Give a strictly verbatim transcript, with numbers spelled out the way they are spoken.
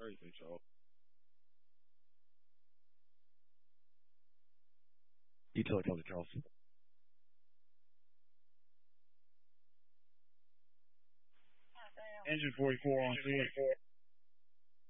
crazy, Joe. Utility Delta Charleston. Engine forty-four on scene.